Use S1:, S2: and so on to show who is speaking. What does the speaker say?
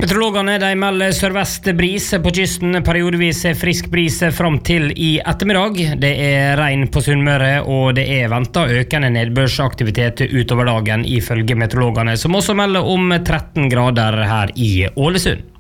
S1: Meteorologene de melder sørvest bris på kysten, periodevis frisk bris frem til i ettermiddag. Det regn på Sunnmøre, og det ventet økende nedbørsaktivitet utover dagen ifølge meteorologene, som også melder om 13 grader her i Ålesund.